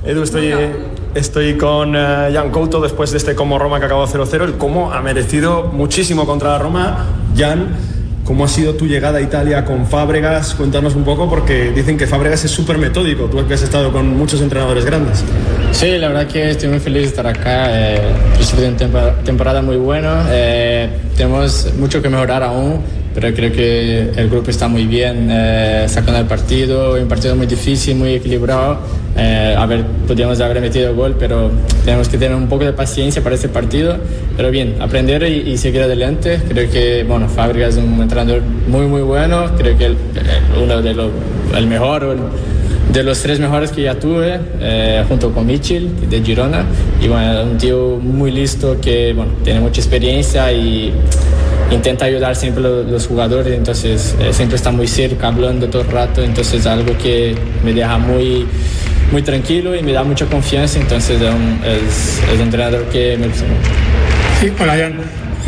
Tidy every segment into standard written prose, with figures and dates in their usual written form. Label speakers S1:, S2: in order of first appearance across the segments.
S1: Edu, estoy con Jan Couto después de este Como Roma que acabó 0-0. El Como ha merecido muchísimo contra la Roma. Jan, ¿cómo ha sido tu llegada a Italia con Fábregas? Cuéntanos un poco, porque dicen que Fábregas es súper metódico. Tú que has estado con muchos entrenadores grandes.
S2: Sí, la verdad que estoy muy feliz de estar acá. Una temporada muy buena. Tenemos mucho que mejorar aún, pero creo que el grupo está muy bien sacando el partido. Un partido muy difícil, muy equilibrado. Podríamos haber metido el gol, pero tenemos que tener un poco de paciencia para este partido. Pero bien, aprender y seguir adelante. Creo que Fábregas es un entrenador muy, muy bueno. Creo que uno de el mejor, de los 3 mejores que ya tuve, junto con Michel de Girona. Y un tío muy listo que tiene mucha experiencia y intenta ayudar siempre a los jugadores. Entonces siempre está muy cerca, hablando todo el rato. Entonces es algo que me deja muy, muy tranquilo y me da mucha confianza. Entonces es un entrenador que me gusta mucho.
S3: Sí, hola Jan.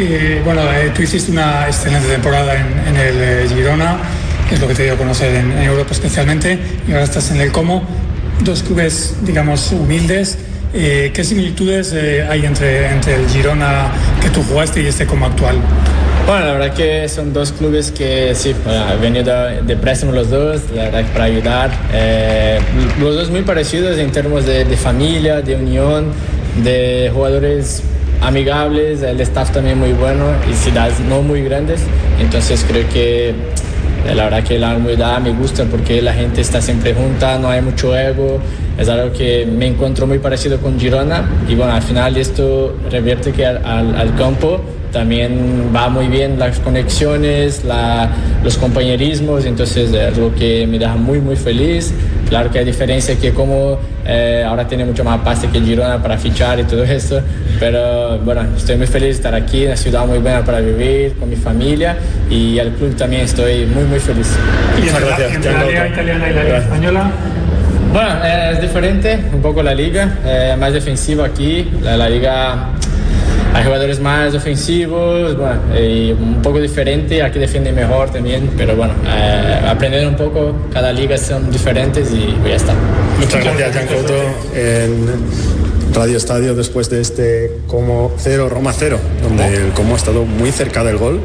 S3: Tú hiciste una excelente temporada en el Girona, que es lo que te dio a conocer en Europa especialmente, y ahora estás en el Como, 2 clubes, digamos, humildes. ¿Qué similitudes hay entre el Girona que tú jugaste y este Como actual?
S2: Bueno, la verdad que son 2 clubes que sí, han venido de préstamo los dos, la verdad que para ayudar. Los dos muy parecidos en términos de familia, de unión, de jugadores amigables, el staff también muy bueno y ciudades no muy grandes. Entonces creo que la verdad que la humildad me gusta porque la gente está siempre junta, no hay mucho ego. Es algo que me encuentro muy parecido con Girona y al final esto revierte que al campo también va muy bien las conexiones, los compañerismos. Entonces es algo que me deja muy, muy feliz. Claro que hay diferencia que Como ahora tiene mucho más pase que Girona para fichar y todo eso, pero estoy muy feliz de estar aquí, una ciudad muy buena para vivir, con mi familia, y el club también estoy muy, muy feliz.
S3: Muchas gracias. ¿Entre la liga italiana y la liga española?
S2: Es diferente un poco la liga, más defensiva aquí, la liga hay jugadores más ofensivos, y un poco diferente, aquí defienden mejor también, pero aprender un poco, cada liga son diferentes y ya está.
S1: Muchas gracias, Jan Couto, en Radio Estadio después de este Como 0, Roma 0, donde el Como ha estado muy cerca del gol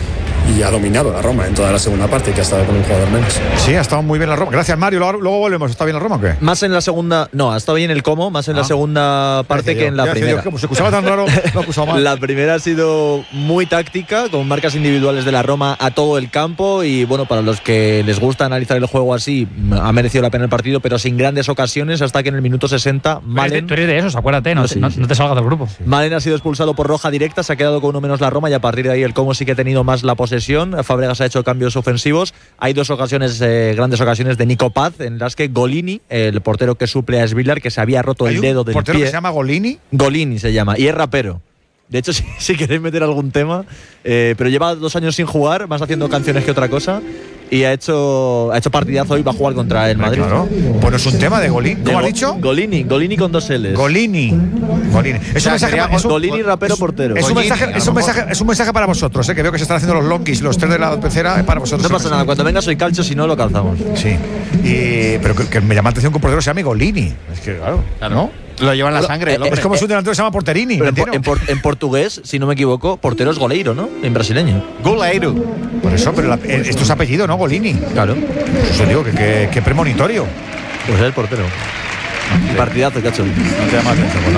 S1: y ha dominado la Roma en toda la segunda parte, que ha estado con un jugador menos.
S4: Sí, ha estado muy bien la Roma. Gracias, Mario. Luego volvemos. ¿Está bien la Roma o qué?
S5: Más en la segunda... No, ha estado bien el Como, más en la segunda parte que en la primera.
S4: Como se acusaba tan raro, lo ha acusado mal.
S5: La primera ha sido muy táctica, con marcas individuales de la Roma a todo el campo, y para los que les gusta analizar el juego así, ha merecido la pena el partido, pero sin grandes ocasiones, hasta que en el minuto 60 Malen...
S6: Tú eres de esos, acuérdate, no te salgas del grupo.
S5: Malen ha sido expulsado por roja directa, se ha quedado con uno menos la Roma, y a partir de ahí el Como sí que ha tenido más la posesión. Fábregas ha hecho cambios ofensivos. Hay 2 ocasiones, grandes ocasiones de Nico Paz, en las que Golini, el portero que suple a Svilar, que se había roto el dedo del pie. ¿Hay un
S4: portero que se llama Golini?
S5: Golini se llama, y es rapero. De hecho, si queréis meter algún tema, pero lleva 2 años sin jugar, más haciendo canciones que otra cosa, y ha hecho partidazo y va a jugar contra el Madrid.
S4: Claro. Bueno, es un tema de Golini. ¿Cómo has dicho?
S5: Golini con 2 L's.
S4: Golini. Es un mensaje.
S5: Golini, rapero, portero.
S4: Es un mensaje para vosotros, que veo que se están haciendo los longuis, los 3 de la pecera, para vosotros.
S5: No pasa nada, cuando venga soy calcho, si no lo calzamos.
S4: Sí. Pero que me llama la atención que un portero se llame Golini. Es que, claro. ¿No?
S7: Lo lleva en la sangre.
S4: Es como si un delantero se llama Porterini.
S5: Pero en portugués, si no me equivoco, portero es goleiro, ¿no? En brasileño.
S7: Goleiro.
S4: Por eso, pero esto es apellido, ¿no? Golini.
S5: Claro.
S4: Pues eso digo, que premonitorio.
S5: Pues es el portero. Partidazo, cacho.
S4: No te llama la atención,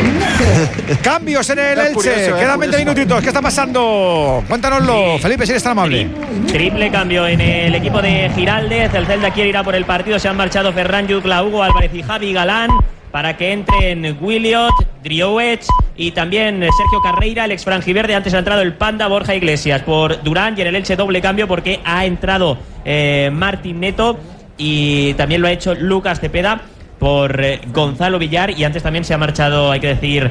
S4: no. Cambios en el Elche. Quedan 20 minutitos. ¿Qué está pasando? Cuéntanoslo. Sí. Felipe, si eres tan amable.
S8: Triple cambio en el equipo de Giraldez. El Celta quiere ir a por el partido. Se han marchado Ferran Jutgla, Hugo Álvarez y Javi Galán, para que entren Williot, Driouech y también Sergio Carreira, el ex franjiverde. Antes ha entrado el Panda Borja Iglesias por Durán, y en el Elche doble cambio porque ha entrado Martín Neto, y también lo ha hecho Lucas Cepeda por Gonzalo Villar, y antes también se ha marchado, hay que decir,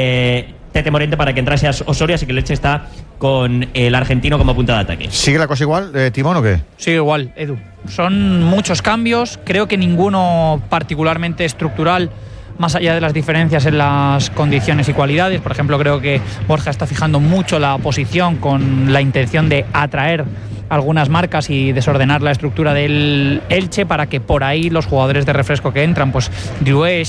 S8: Tete Morente para que entrase a Osorio, así que el Elche está con el argentino como punta de ataque.
S4: ¿Sigue la cosa igual, Timón, o qué?
S6: Sigue igual, Edu. Son muchos cambios, creo que ninguno particularmente estructural, más allá de las diferencias en las condiciones y cualidades. Por ejemplo, creo que Borja está fijando mucho la posición con la intención de atraer algunas marcas y desordenar la estructura del Elche, para que por ahí los jugadores de refresco que entran, pues Driouech,